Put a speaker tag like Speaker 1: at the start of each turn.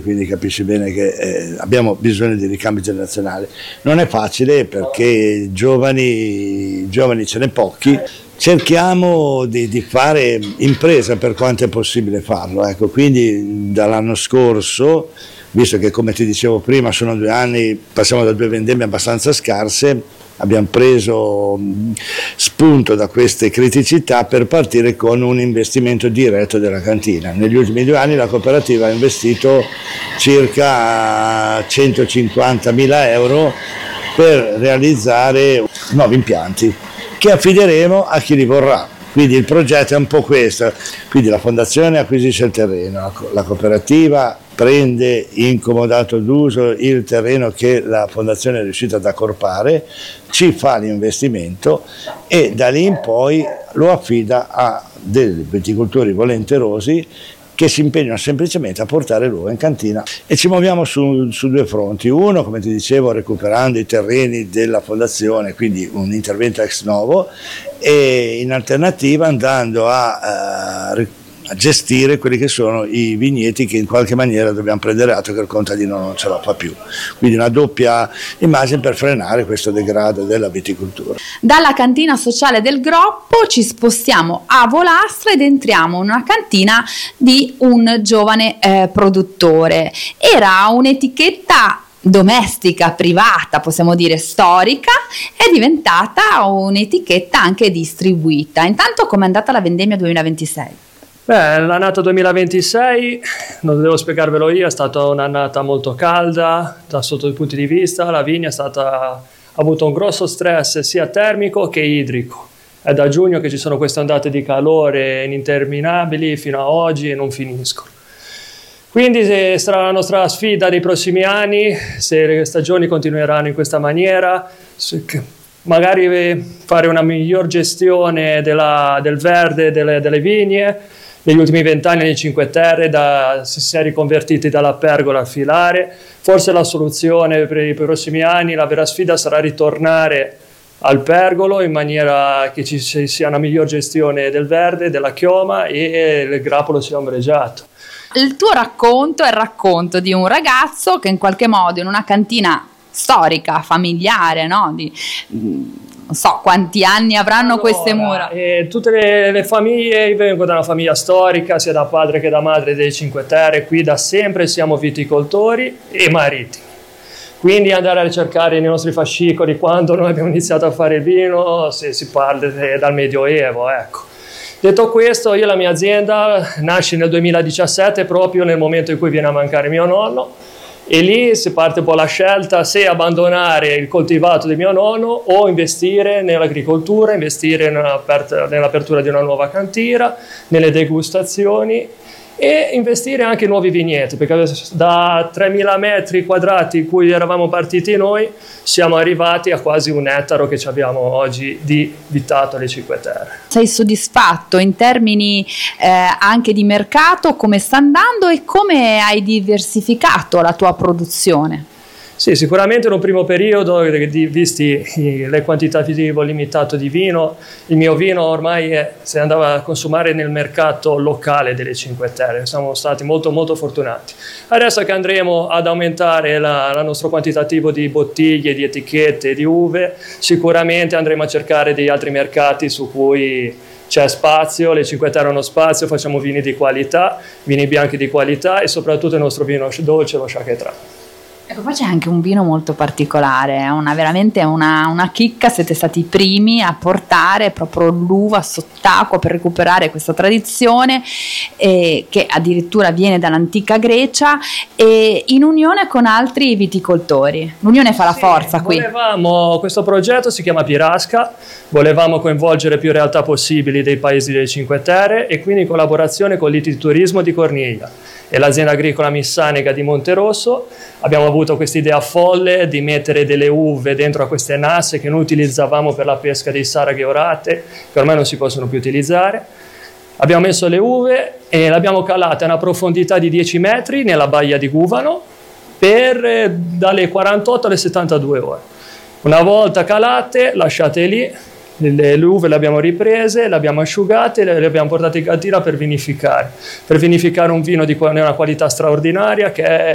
Speaker 1: quindi capisci bene che abbiamo bisogno di ricambio generazionale. Non è facile perché giovani ce n'è pochi. Cerchiamo di fare impresa per quanto è possibile farlo, ecco, quindi dall'anno scorso, visto che come ti dicevo prima sono 2 anni, passiamo da 2 vendemmie abbastanza scarse, abbiamo preso spunto da queste criticità per partire con un investimento diretto della cantina. Negli ultimi 2 anni la cooperativa ha investito circa 150.000 euro per realizzare nuovi impianti che affideremo a chi li vorrà. Quindi il progetto è un po' questo, quindi la fondazione acquisisce il terreno, la cooperativa prende in comodato d'uso il terreno che la fondazione è riuscita ad accorpare, ci fa l'investimento e da lì in poi lo affida a dei viticoltori volenterosi che si impegnano semplicemente a portare l'uva in cantina, e ci muoviamo su 2 fronti. Uno, come ti dicevo, recuperando i terreni della fondazione, quindi un intervento ex novo, e in alternativa andando a gestire quelli che sono i vigneti che in qualche maniera dobbiamo prendere atto che il contadino non ce la fa più. Quindi una doppia immagine per frenare questo degrado della viticoltura.
Speaker 2: Dalla cantina sociale del Groppo ci spostiamo a Volastra ed entriamo in una cantina di un giovane produttore. Era un'etichetta domestica, privata, possiamo dire storica, è diventata un'etichetta anche distribuita. Intanto, com'è andata la vendemmia 2026?
Speaker 3: L'annata 2026, non devo spiegarvelo io, è stata un'annata molto calda da sotto i punti di vista. La vigna ha avuto un grosso stress sia termico che idrico. È da giugno che ci sono queste ondate di calore ininterminabili fino a oggi e non finiscono. Quindi sarà la nostra sfida dei prossimi anni, se le stagioni continueranno in questa maniera, magari fare una miglior gestione del verde delle vigne. Negli ultimi 20 anni nei Cinque Terre si è riconvertiti dalla pergola al filare. Forse la soluzione per i prossimi anni, la vera sfida sarà ritornare al pergolo in maniera che ci sia una miglior gestione del verde, della chioma e il grappolo sia ombreggiato.
Speaker 2: Il tuo racconto è il racconto di un ragazzo che in qualche modo in una cantina storica, familiare, no? Non so quanti anni avranno queste mura.
Speaker 3: Tutte le famiglie, io vengo da una famiglia storica, sia da padre che da madre dei Cinque Terre, qui da sempre siamo viticoltori e marittimi. Quindi andare a ricercare nei nostri fascicoli quando noi abbiamo iniziato a fare il vino, se si parla dal Medioevo, ecco. Detto questo, io la mia azienda nasce nel 2017, proprio nel momento in cui viene a mancare mio nonno, e lì si parte un po' la scelta se abbandonare il coltivato di mio nonno o investire nell'agricoltura, investire nell'apertura di una nuova cantina, nelle degustazioni e investire anche in nuovi vigneti, perché da 3.000 metri quadrati in cui eravamo partiti noi siamo arrivati a quasi 1 ettaro che abbiamo oggi di vitato alle Cinque Terre.
Speaker 2: Sei soddisfatto in termini anche di mercato, come sta andando e come hai diversificato la tua produzione?
Speaker 3: Sì, sicuramente in un primo periodo, visti il quantitativo limitato di vino, il mio vino ormai si andava a consumare nel mercato locale delle Cinque Terre. Siamo stati molto molto fortunati. Adesso che andremo ad aumentare il nostro quantitativo di bottiglie, di etichette, di uve, sicuramente andremo a cercare degli altri mercati su cui c'è spazio, le Cinque Terre hanno spazio, facciamo vini di qualità, vini bianchi di qualità e soprattutto il nostro vino dolce, lo Chaquetrà.
Speaker 2: Ecco, poi c'è anche un vino molto particolare, veramente una chicca, siete stati i primi a portare proprio l'uva sott'acqua per recuperare questa tradizione che addirittura viene dall'antica Grecia e in unione con altri viticoltori. L'unione fa la forza qui.
Speaker 3: Questo progetto si chiama Pirasca, volevamo coinvolgere più realtà possibili dei paesi delle Cinque Terre e quindi in collaborazione con l'Istiturismo di Corniglia e l'azienda agricola Missanica di Monterosso abbiamo avuto questa idea folle di mettere delle uve dentro a queste nasse che noi utilizzavamo per la pesca dei saraghe orate, che ormai non si possono più utilizzare. Abbiamo messo le uve e le abbiamo calate a una profondità di 10 metri nella baia di Guvano dalle 48 alle 72 ore. Una volta calate, lasciate lì, le uve le abbiamo riprese, le abbiamo asciugate e le abbiamo portate in cantina per vinificare un vino di una qualità straordinaria che è